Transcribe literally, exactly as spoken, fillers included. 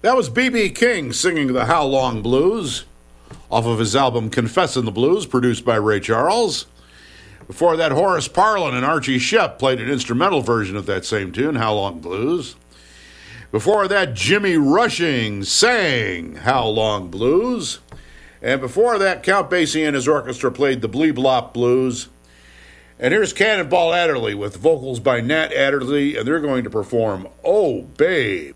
That was B B King singing the How Long Blues off of his album Confessin' the Blues, produced by Ray Charles. Before that, Horace Parlan and Archie Shepp played an instrumental version of that same tune, How Long Blues. Before that, Jimmy Rushing sang How Long Blues. And before that, Count Basie and his orchestra played the Blee Blop Blues. And here's Cannonball Adderley with vocals by Nat Adderley, and they're going to perform Oh Babe.